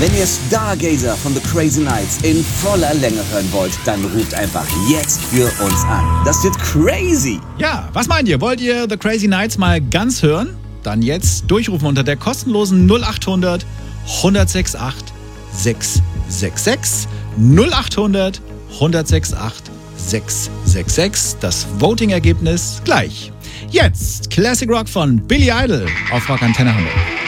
Wenn ihr Stargazer von The Crazy Nights in voller Länge hören wollt, dann ruft einfach jetzt für uns an. Das wird crazy! Ja, was meint ihr? Wollt ihr The Crazy Nights mal ganz hören? Dann jetzt durchrufen unter der kostenlosen 0800 1068 666. 0800 1068 666. Das Voting-Ergebnis gleich. Jetzt Classic Rock von Billy Idol auf Rock Antenne Hamburg.